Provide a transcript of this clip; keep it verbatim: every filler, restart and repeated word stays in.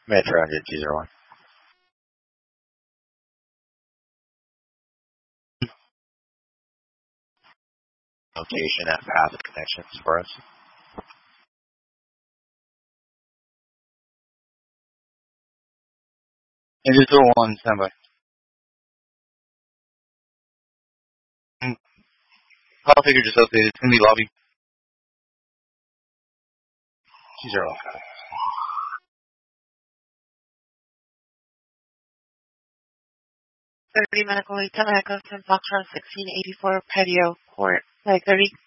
Metro one two zero one. Location and path of connections for us. Individual one, standby. Mm. Call figure just updated. It's going to be lobby. two zero. thirty medical lead to Echo ten Foxtrot sixteen eighty-four patio court. Like thirty.